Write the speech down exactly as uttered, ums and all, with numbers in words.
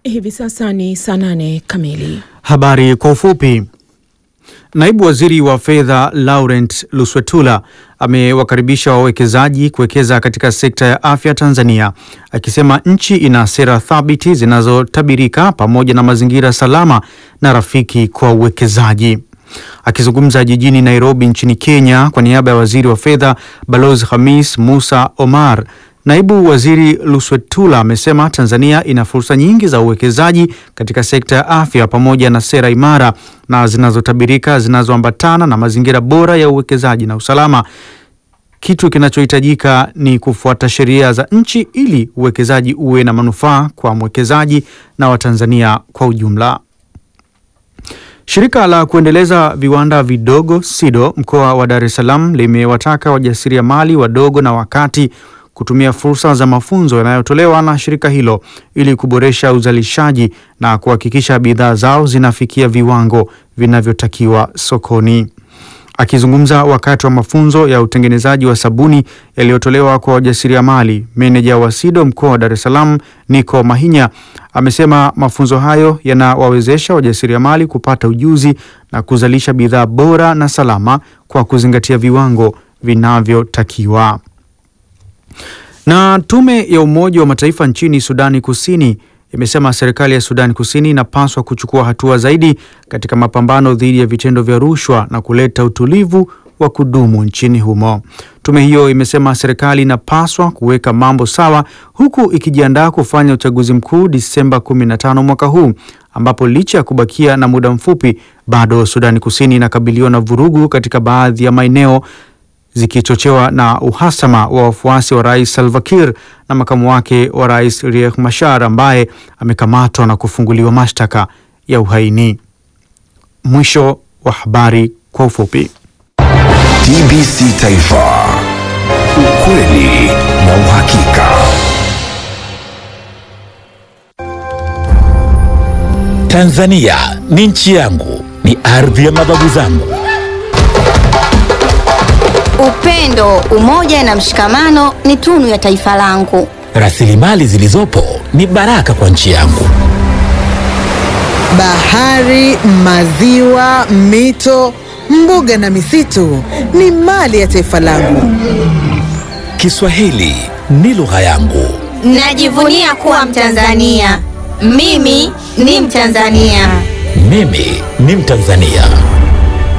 Hivi sasa ni saa nane kamili. Habari kwa ufupi. Naibu Waziri wa Fedha Laurent Luswetula amewakaribisha wawekezaji kuwekeza katika sekta ya afya Tanzania, akisema nchi ina sera thabiti zinazotabirika pamoja na mazingira salama na rafiki kwa uwekezaji. Akizungumza jijini Nairobi nchini Kenya kwa niaba ya Waziri wa Fedha Balozi Khamis Musa Omar, Naibu Waziri Luswetula amesema Tanzania ina fursa nyingi za uwekezaji katika sekta ya afya pamoja na sera imara na zinazotabirika zinazoambatana na mazingira bora ya uwekezaji na usalama. Kitu kinachohitajika ni kufuata sheria za nchi ili uwekezaji uwe na manufaa kwa mwekezaji na Watanzania kwa ujumla. Shirika la kuendeleza viwanda vidogo SIDO mkoa wa Dar es Salaam limewataka wajasiriamali wadogo na wakati kutumia fursa za mafunzo yanayotolewa na shirika hilo ili kuboresha uzalishaji na kuhakikisha bidhaa zao zinafikia viwango vinavyotakiwa sokoni. Akizungumza wakati wa mafunzo ya utengenezaji wa sabuni yaliyotolewa kwa wajasiriamali, meneja wa SIDO mkoa wa Dar es Salaam Niko Mahinya amesema mafunzo hayo yanawawezesha wajasiriamali kupata ujuzi na kuzalisha bidhaa bora na salama kwa kuzingatia viwango vinavyotakiwa. Na tume ya Umoja wa Mataifa nchini Sudani Kusini imesema serikali ya Sudani Kusini inapaswa kuchukua hatua zaidi katika mapambano dhidi ya vitendo vya rushwa na kuleta utulivu wa kudumu nchini humo. Tume hiyo imesema serikali inapaswa kuweka mambo sawa huku ikijiandaa kufanya uchaguzi mkuu Disemba kumi na tano mwaka huu, ambapo licha ya kubakia na muda mfupi bado Sudani Kusini inakabiliwa na vurugu katika baadhi ya maeneo zikichochewa na uhasama wa wafuasi wa Rais Salva Kiir na makamu wake wa Rais Riek Machar ambaye amekamatwa na kufunguliwa mashtaka ya uhaini. Mwisho wa habari kwa ufupi. T B C Taifa, ukweli na uhakika. Tanzania ni nchi yangu, ni ardhi ya mababu zangu. Upendo, umoja na mshikamano ni tunu ya taifa langu. Rasilimali zilizopo ni baraka kwa nchi yangu. Bahari, maziwa, mito, mbuga na misitu ni mali ya taifa langu. Kiswahili ni lugha yangu. Najivunia kuwa Mtanzania. Mimi ni Mtanzania. Mimi ni Mtanzania.